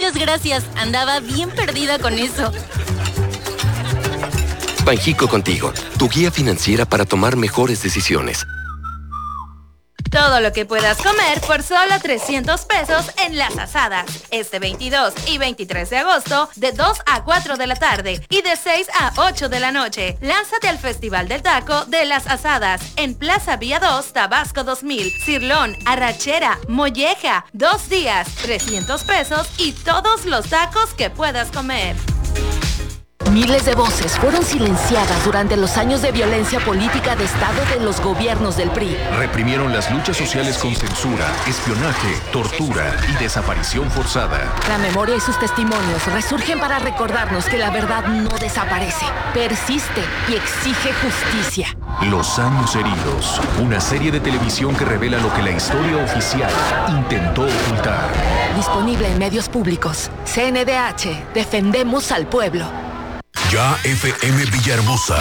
Muchas gracias. Andaba bien perdida con eso. Banjico Contigo, tu guía financiera para tomar mejores decisiones. Todo lo que puedas comer por solo 300 pesos en Las Asadas. Este 22 y 23 de agosto, de 2 a 4 de la tarde y de 6 a 8 de la noche. Lánzate al Festival del Taco de Las Asadas en Plaza Vía 2, Tabasco 2000. Cirlón, arrachera, molleja. 2 días, 300 pesos y todos los tacos que puedas comer. Miles de voces fueron silenciadas durante los años de violencia política de Estado de los gobiernos del PRI. Reprimieron las luchas sociales con censura, espionaje, tortura y desaparición forzada. La memoria y sus testimonios resurgen para recordarnos que la verdad no desaparece, persiste y exige justicia. Los años heridos, una serie de televisión que revela lo que la historia oficial intentó ocultar. Disponible en medios públicos. CNDH, defendemos al pueblo. Ya FM Villahermosa.